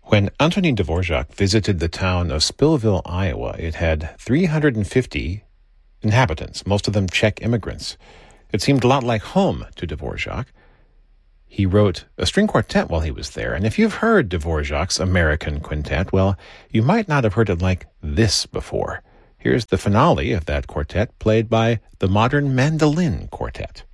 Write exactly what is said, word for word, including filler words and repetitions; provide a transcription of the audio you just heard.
When Antonin Dvorak visited the town of Spillville, Iowa, it had three hundred fifty inhabitants, most of them Czech immigrants. It seemed a lot like home to Dvorak. He wrote a string quartet while he was there, and if you've heard Dvorak's American Quintet, well, you might not have heard it like this before. Here's the finale of that quartet, played by the Modern Mandolin Quartet.